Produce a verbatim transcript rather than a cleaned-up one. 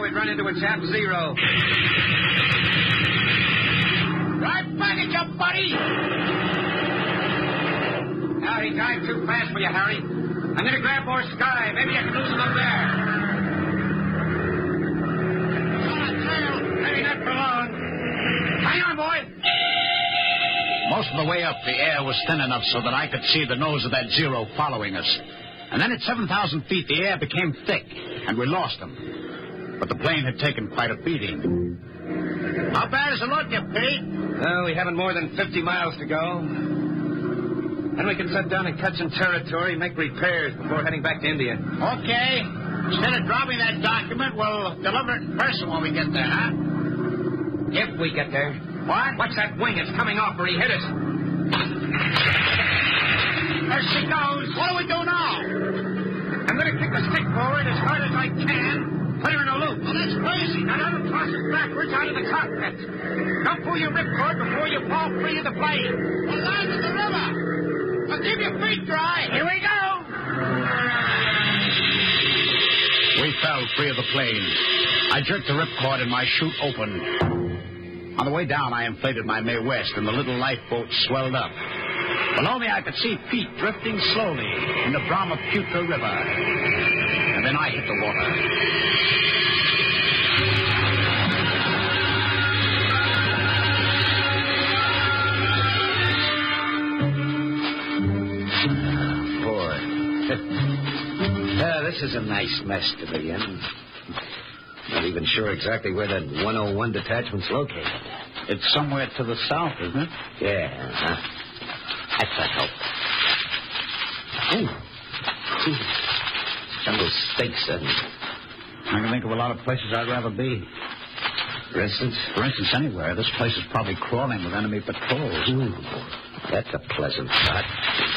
we'd run into a chap zero. Right back at you, buddy. Now, he dived too fast for you, Harry. I'm going to grab more sky. Maybe I can lose him up there. On a trail. Maybe not for long. Hang on, boy. Most of the way up, the air was thin enough so that I could see the nose of that Zero following us. And then at seven thousand feet, the air became thick, and we lost him. But the plane had taken quite a beating. How bad is it looking, Pete? Well, we haven't more than fifty miles to go. Then we can set down and cut some territory, make repairs before heading back to India. Okay. Instead of dropping that document, we'll deliver it in person when we get there, huh? If we get there. What? Watch that wing. It's coming off where he hit us. There she goes. What do we do now? I'm going to kick the stick forward as hard as I can. Put her in a loop. Well, that's crazy. Now, that'll toss us backwards out of the cockpit. Don't pull your ripcord before you fall free of the plane. We'll land in the river. Well, keep your feet dry. Here we go. We fell free of the plane. I jerked the ripcord and my chute opened. On the way down, I inflated my Mae West, and the little lifeboat swelled up. Below me, I could see Pete drifting slowly in the Brahmaputra River. And then I hit the water. Boy. Yeah, this is a nice mess to be in. Not even sure exactly where that one oh one detachment's located. It's somewhere to the south, isn't it? Yeah, huh? That's a help. Oh. Jungle stakes, doesn't it? I can think of a lot of places I'd rather be. For instance? For instance, anywhere. This place is probably crawling with enemy patrols. Ooh, that's a pleasant thought.